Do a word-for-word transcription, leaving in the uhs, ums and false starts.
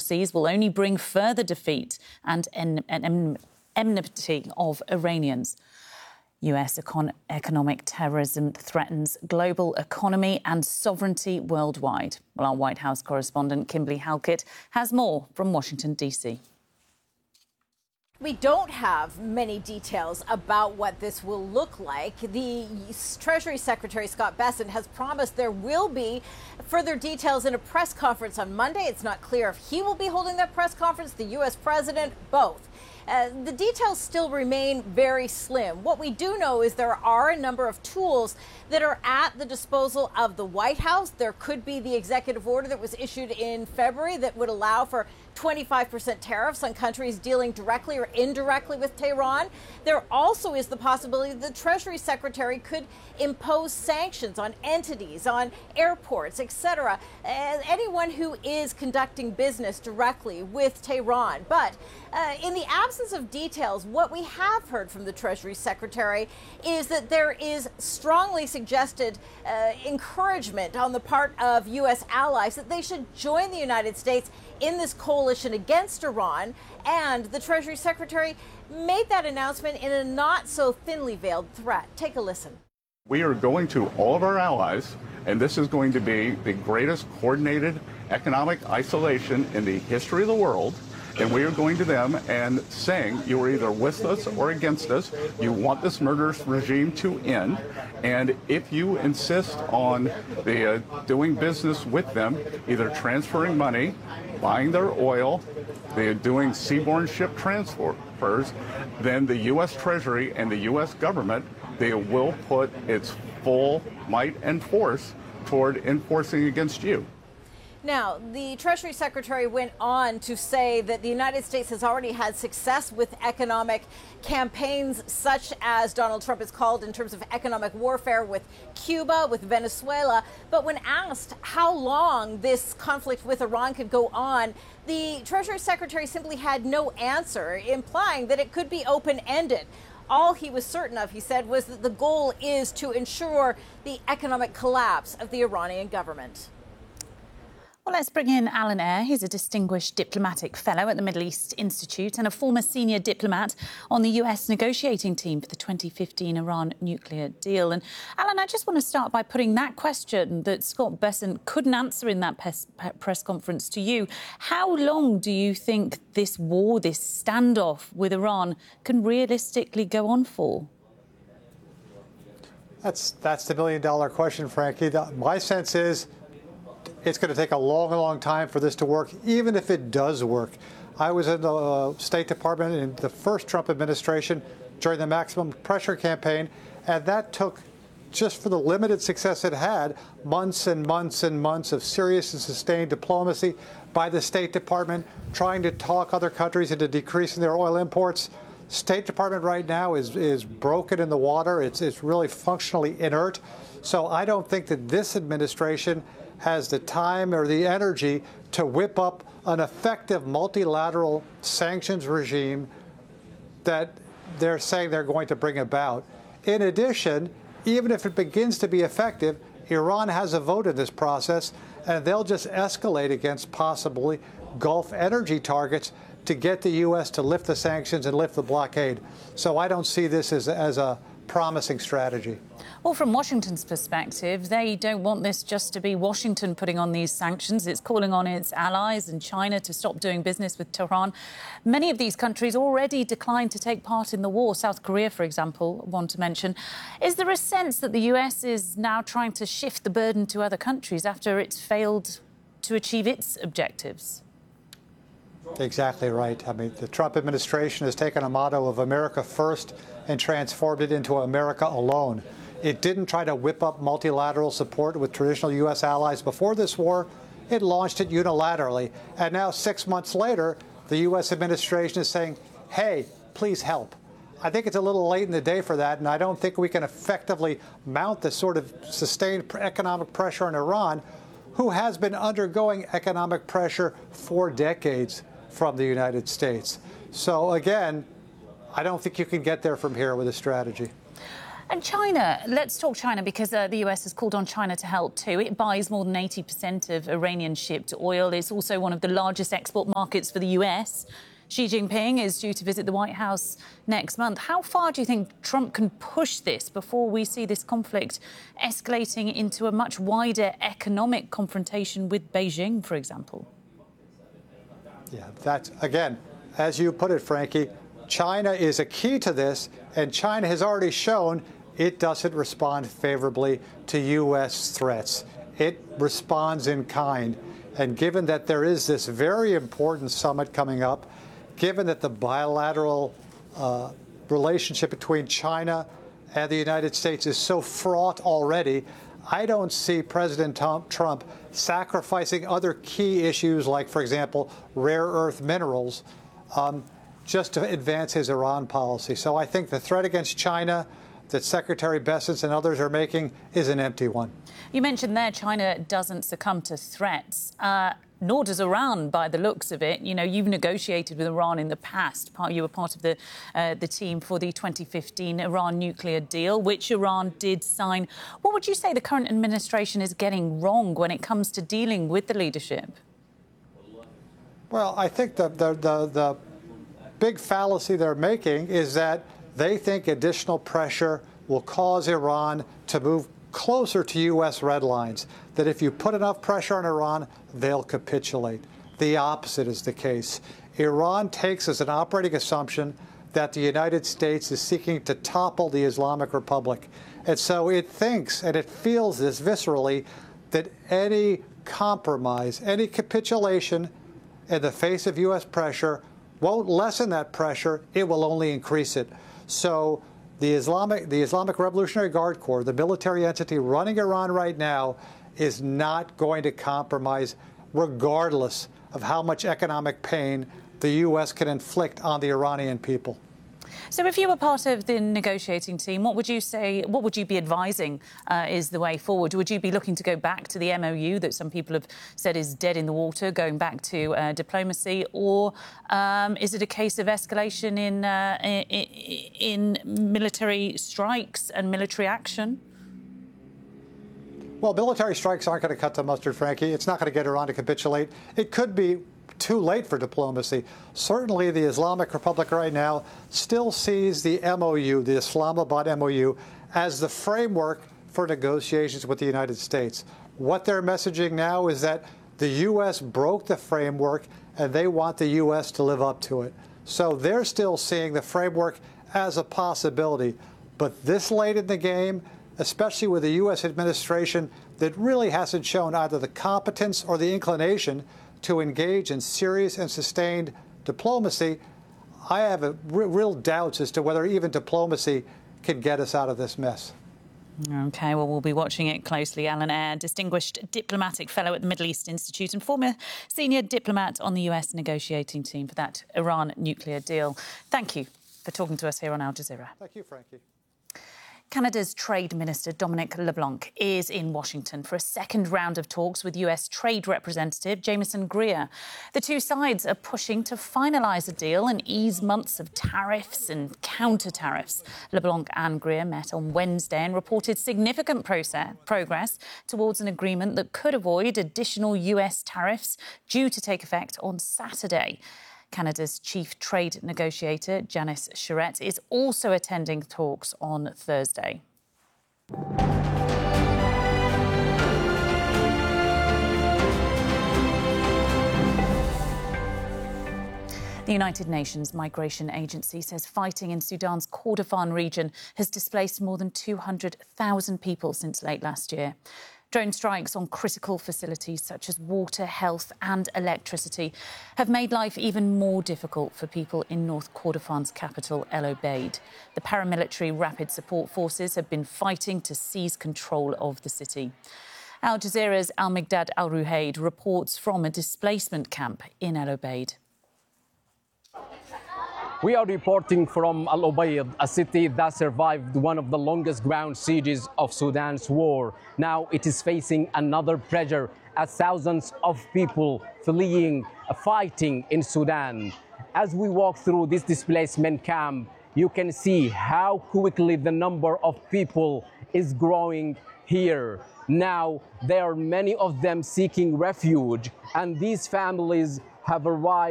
seas will only bring further defeat and en- en- enmity of Iranians. U S econ- economic terrorism threatens global economy and sovereignty worldwide. Well, our White House correspondent Kimberly Halkett has more from Washington, D C. We don't have many details about what this will look like. The Treasury Secretary, Scott Bessent, has promised there will be further details in a press conference on Monday. It's not clear if he will be holding that press conference, the U S president, both. Uh, the details still remain very slim. What we do know is there are a number of tools that are at the disposal of the White House. There could be the executive order that was issued in February that would allow for twenty-five percent tariffs on countries dealing directly or indirectly with Tehran. There also is the possibility that the Treasury Secretary could impose sanctions on entities, on airports, et cetera, and anyone who is conducting business directly with Tehran. But uh, in the absence of details, what we have heard from the Treasury Secretary is that there is strongly suggested uh, encouragement on the part of U S allies that they should join the United States in this coalition against Iran. And the Treasury Secretary made that announcement in a not so thinly veiled threat. Take a listen. We are going to all of our allies, and this is going to be the greatest coordinated economic isolation in the history of the world. And we are going to them and saying, you are either with us or against us. You want this murderous regime to end. And if you insist on the, uh, doing business with them, either transferring money, buying their oil, they are doing seaborne ship transfers, then the U S Treasury and the U S government, they will put its full might and force toward enforcing against you. Now, the Treasury Secretary went on to say that the United States has already had success with economic campaigns such as Donald Trump has called in terms of economic warfare with Cuba, with Venezuela. But when asked how long this conflict with Iran could go on, the Treasury Secretary simply had no answer, implying that it could be open-ended. All he was certain of, he said, was that the goal is to ensure the economic collapse of the Iranian government. Well, let's bring in Alan Eyre. He's a distinguished diplomatic fellow at the Middle East Institute and a former senior diplomat on the U S negotiating team for the twenty fifteen Iran nuclear deal. And Alan, I just want to start by putting that question that Scott Bessent couldn't answer in that pes- press conference to you. How long do you think this war, this standoff with Iran can realistically go on for? That's, that's the million-dollar question, Frankie. The, my sense is it's going to take a long, long time for this to work, even if it does work. I was in the uh, State Department in the first Trump administration during the maximum pressure campaign, and that took, just for the limited success it had, months and months and months of serious and sustained diplomacy by the State Department, trying to talk other countries into decreasing their oil imports. State Department right now is, is broken in the water. It's, it's really functionally inert. So I don't think that this administration has the time or the energy to whip up an effective multilateral sanctions regime that they're saying they're going to bring about. In addition, even if it begins to be effective, Iran has a vote in this process, and they'll just escalate against possibly Gulf energy targets to get the U S to lift the sanctions and lift the blockade. So I don't see this as, as a promising strategy. Well, from Washington's perspective, they don't want this just to be Washington putting on these sanctions. It's calling on its allies and China to stop doing business with Tehran. Many of these countries already declined to take part in the war. South Korea, for example, want to mention. Is there a sense that the U S is now trying to shift the burden to other countries after it's failed to achieve its objectives? Exactly right. I mean, the Trump administration has taken a motto of America first and transformed it into America alone. It didn't try to whip up multilateral support with traditional U S allies before this war. It launched it unilaterally. And now, six months later, the U S administration is saying, hey, please help. I think it's a little late in the day for that, and I don't think we can effectively mount the sort of sustained economic pressure on Iran, who has been undergoing economic pressure for decades from the United States. So, again, I don't think you can get there from here with a strategy. And China, let's talk China, because uh, the U S has called on China to help too. It buys more than eighty percent of Iranian-shipped oil. It's also one of the largest export markets for the U S. Xi Jinping is due to visit the White House next month. How far do you think Trump can push this before we see this conflict escalating into a much wider economic confrontation with Beijing, for example? Yeah, that's, again, as you put it, Frankie, China is a key to this, and China has already shown it doesn't respond favorably to U S threats. It responds in kind. And given that there is this very important summit coming up, given that the bilateral uh, relationship between China and the United States is so fraught already, I don't see President Trump sacrificing other key issues like, for example, rare earth minerals, um, just to advance his Iran policy. So I think the threat against China that Secretary Bessent and others are making is an empty one. You mentioned there China doesn't succumb to threats, uh, nor does Iran, by the looks of it. You know, you've negotiated with Iran in the past. Part, you were part of the uh, the team for the twenty fifteen Iran nuclear deal, which Iran did sign. What would you say the current administration is getting wrong when it comes to dealing with the leadership? Well, I think the the the, the big fallacy they're making is that they think additional pressure will cause Iran to move closer to U S red lines, that if you put enough pressure on Iran, they'll capitulate. The opposite is the case. Iran takes as an operating assumption that the United States is seeking to topple the Islamic Republic. And so it thinks, and it feels this viscerally, that any compromise, any capitulation in the face of U S pressure won't lessen that pressure, it will only increase it. So the Islamic, the Islamic Revolutionary Guard Corps, the military entity running Iran right now, is not going to compromise regardless of how much economic pain the U S can inflict on the Iranian people. So if you were part of the negotiating team, what would you say, what would you be advising uh, is the way forward? Would you be looking to go back to the M O U that some people have said is dead in the water, going back to uh, diplomacy, or um, is it a case of escalation in, uh, in, in military strikes and military action? Well, military strikes aren't going to cut the mustard, Frankie. It's not going to get Iran to capitulate. It could be too late for diplomacy. Certainly, the Islamic Republic right now still sees the M O U, the Islamabad M O U, as the framework for negotiations with the United States. What they're messaging now is that the U S broke the framework and they want the U S to live up to it. So they're still seeing the framework as a possibility. But this late in the game, especially with a U S administration that really hasn't shown either the competence or the inclination to engage in serious and sustained diplomacy, I have a r real doubts as to whether even diplomacy can get us out of this mess. OK, well, we'll be watching it closely. Alan Eyre, Distinguished Diplomatic Fellow at the Middle East Institute and former senior diplomat on the U S negotiating team for that Iran nuclear deal. Thank you for talking to us here on Al Jazeera. Thank you, Frankie. Canada's Trade Minister Dominic LeBlanc is in Washington for a second round of talks with U S Trade Representative Jameson Greer. The two sides are pushing to finalise a deal and ease months of tariffs and counter-tariffs. LeBlanc and Greer met on Wednesday and reported significant process, progress towards an agreement that could avoid additional U S tariffs due to take effect on Saturday. Canada's chief trade negotiator, Janice Charette, is also attending talks on Thursday. The United Nations Migration Agency says fighting in Sudan's Kordofan region has displaced more than two hundred thousand people since late last year. Drone strikes on critical facilities such as water, health and electricity have made life even more difficult for people in North Kordofan's capital, El Obeid. The paramilitary Rapid Support Forces have been fighting to seize control of the city. Al Jazeera's Al-Migdad Al-Ruhaid reports from a displacement camp in El Obeid. We are reporting from Al Obeid, a city that survived one of the longest ground sieges of Sudan's war. Now it is facing another pressure as thousands of people fleeing, fighting in Sudan. As we walk through this displacement camp, you can see how quickly the number of people is growing here. Now, there are many of them seeking refuge, and these families have arrived